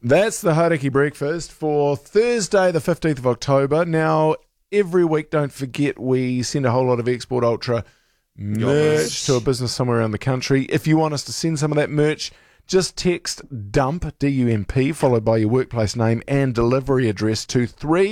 That's the Hauraki Breakfast for Thursday, the 15th of October. Now, every week, don't forget, we send a whole lot of Export Ultra merch to a business somewhere around the country. If you want us to send some of that merch, just text DUMP, D-U-M-P, followed by your workplace name and delivery address to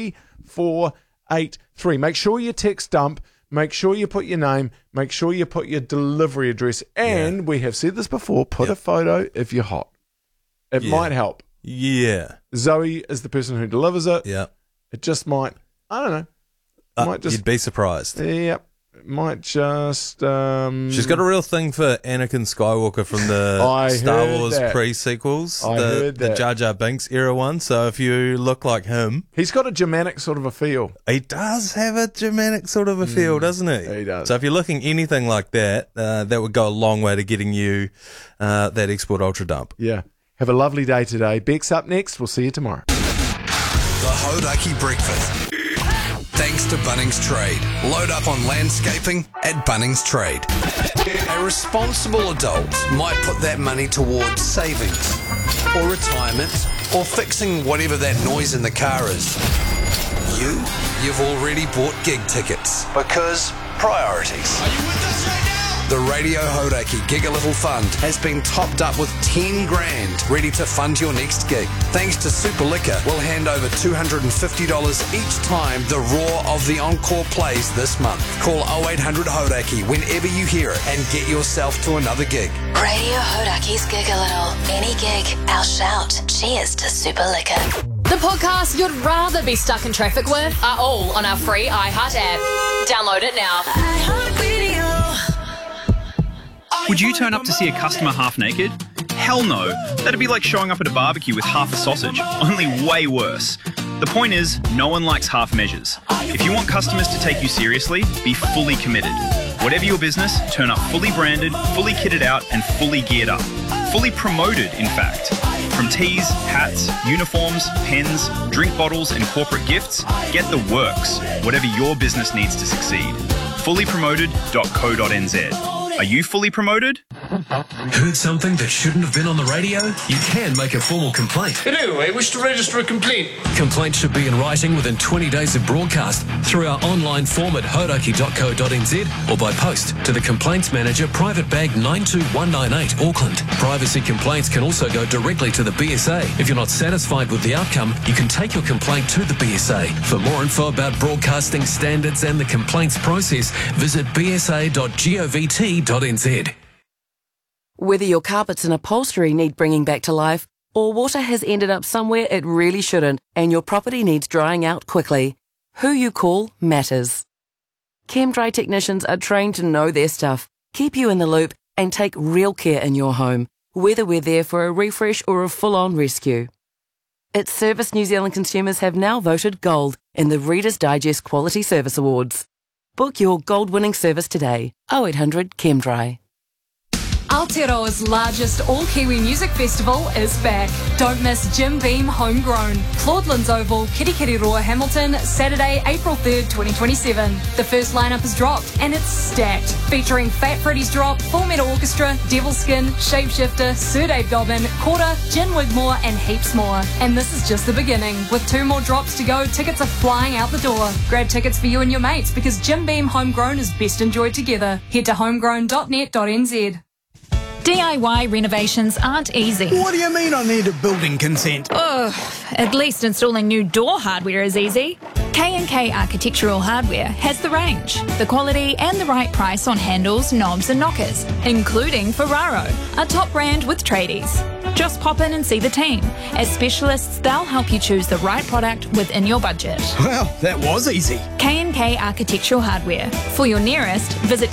3483. Make sure you text DUMP. Make sure you put your name. Make sure you put your delivery address. And we have said this before, put a photo if you're hot. It might help. Yeah. Zoe is the person who delivers it. Yeah. It just might, I don't know. Might just, you'd be surprised. Yep. Might just... She's got a real thing for Anakin Skywalker from the Star Wars pre-sequels. The Jar Jar Binks era one. So if you look like him... He's got a Germanic sort of a feel. He does have a Germanic sort of a feel, doesn't he? He does. So if you're looking anything like that, that would go a long way to getting you that Export Ultra dump. Yeah. Have a lovely day today. Beck's up next. We'll see you tomorrow. The Hauraki Breakfast. Thanks to Bunnings Trade. Load up on landscaping at Bunnings Trade. A responsible adult might put that money towards savings or retirement or fixing whatever that noise in the car is. You've already bought gig tickets because priorities. Are you with us right now? The Radio Hauraki Gig a Little Fund has been topped up with 10 grand ready to fund your next gig. Thanks to Super Liquor, we'll hand over $250 each time the roar of the encore plays this month. Call 0800 Hauraki whenever you hear it and get yourself to another gig. Radio Hauraki's Gig a Little. Any gig, our shout. Cheers to Super Liquor. The podcasts you'd rather be stuck in traffic with are all on our free iHeart app. Download it now. Would you turn up to see a customer half naked? Hell no. That'd be like showing up at a barbecue with half a sausage, only way worse. The point is, no one likes half measures. If you want customers to take you seriously, be fully committed. Whatever your business, turn up fully branded, fully kitted out, and fully geared up. Fully promoted, in fact. From tees, hats, uniforms, pens, drink bottles, and corporate gifts, get the works, whatever your business needs to succeed. Fullypromoted.co.nz. Are you fully promoted? Heard something that shouldn't have been on the radio? You can make a formal complaint. Hello, I wish to register a complaint. Complaints should be in writing within 20 days of broadcast through our online form at hauraki.co.nz or by post to the Complaints Manager, Private Bag 92198, Auckland. Privacy complaints can also go directly to the BSA. If you're not satisfied with the outcome, you can take your complaint to the BSA. For more info about broadcasting standards and the complaints process, visit bsa.govt.nz. Whether your carpets and upholstery need bringing back to life, or water has ended up somewhere it really shouldn't and your property needs drying out quickly, who you call matters. ChemDry technicians are trained to know their stuff, keep you in the loop and take real care in your home, whether we're there for a refresh or a full-on rescue. It's Service New Zealand consumers have now voted gold in the Reader's Digest Quality Service Awards. Book your gold-winning service today. 0800 ChemDry. Aotearoa's largest all-Kiwi music festival is back. Don't miss Jim Beam Homegrown. Claudelands Oval, Kirikiriroa, Hamilton, Saturday, April 3rd, 2027. The first lineup is dropped and it's stacked. Featuring Fat Freddy's Drop, Full Metal Orchestra, Devilskin, Shapeshifter, Sir Dave Dobbin, Quarter, Gin Wigmore and heaps more. And this is just the beginning. With 2 more drops to go, tickets are flying out the door. Grab tickets for you and your mates because Jim Beam Homegrown is best enjoyed together. Head to homegrown.net.nz. DIY renovations aren't easy. What do you mean I need a building consent? Ugh, at least installing new door hardware is easy. K&K Architectural Hardware has the range, the quality and the right price on handles, knobs and knockers, including Ferraro, a top brand with tradies. Just pop in and see the team. As specialists, they'll help you choose the right product within your budget. Well, that was easy. K&K Architectural Hardware. For your nearest, visit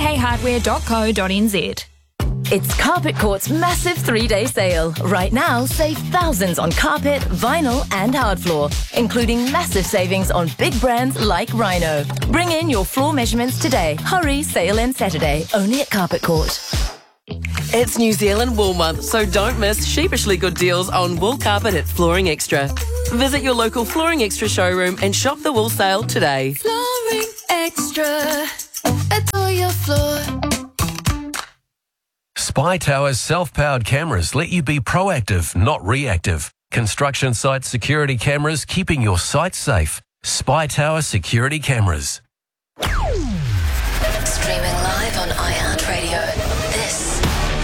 knkhardware.co.nz. It's Carpet Court's massive 3-day sale. Right now, save thousands on carpet, vinyl and hard floor, including massive savings on big brands like Rhino. Bring in your floor measurements today. Hurry, sale ends Saturday, only at Carpet Court. It's New Zealand Wool Month, so don't miss sheepishly good deals on wool carpet at Flooring Extra. Visit your local Flooring Extra showroom and shop the wool sale today. Flooring Extra, adore your floor. Spy Tower's self-powered cameras let you be proactive, not reactive. Construction site security cameras keeping your site safe. Spy Tower Security Cameras. Streaming live on iHeartRadio. This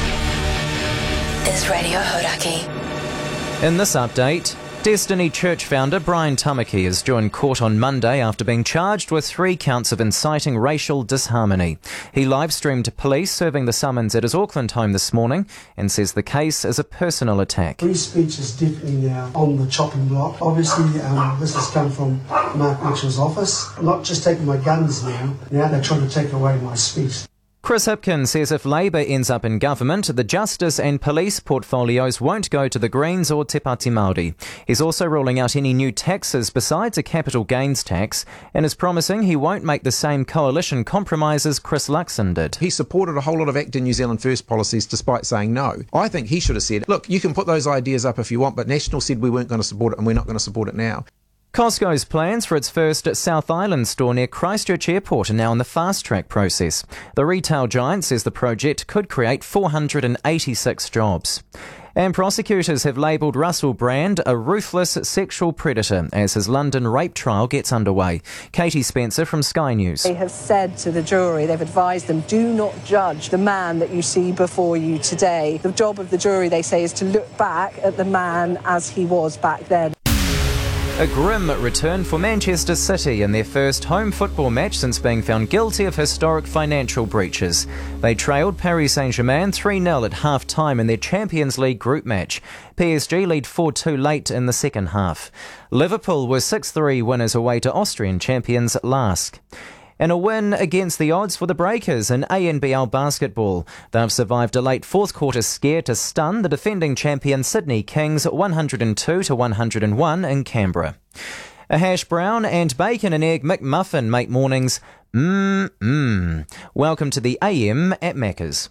is Radio Hodaki. In this update, Destiny Church founder Brian Tamaki has joined court on Monday after being charged with 3 counts of inciting racial disharmony. He live-streamed police serving the summons at his Auckland home this morning and says the case is a personal attack. Free speech is definitely now on the chopping block. Obviously, this has come from Mark Mitchell's office. I'm not just taking my guns now they're trying to take away my speech. Chris Hipkin says if Labour ends up in government, the justice and police portfolios won't go to the Greens or Te Pāti Māori. He's also ruling out any new taxes besides a capital gains tax and is promising he won't make the same coalition compromises Chris Luxon did. He supported a whole lot of ACT New Zealand First policies despite saying no. I think he should have said, look, you can put those ideas up if you want, but National said we weren't going to support it and we're not going to support it now. Costco's plans for its first South Island store near Christchurch Airport are now in the fast-track process. The retail giant says the project could create 486 jobs. And prosecutors have labelled Russell Brand a ruthless sexual predator as his London rape trial gets underway. Katie Spencer from Sky News. They have said to the jury, they've advised them, do not judge the man that you see before you today. The job of the jury, they say, is to look back at the man as he was back then. A grim return for Manchester City in their first home football match since being found guilty of historic financial breaches. They trailed Paris Saint-Germain 3-0 at half-time in their Champions League group match. PSG lead 4-2 late in the second half. Liverpool were 6-3 winners away to Austrian champions LASK. And a win against the odds for the Breakers in ANBL basketball. They've survived a late fourth quarter scare to stun the defending champion Sydney Kings 102-101 in Canberra. A hash brown and bacon and egg McMuffin make mornings Welcome to the AM at Macca's.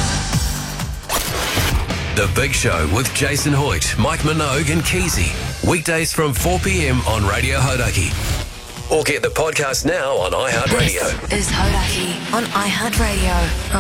The Big Show with Jason Hoyt, Mike Minogue and Keezy. Weekdays from 4 p.m. on Radio Hodaki. Or get the podcast now on iHeartRadio. This is Hodaki on iHeartRadio.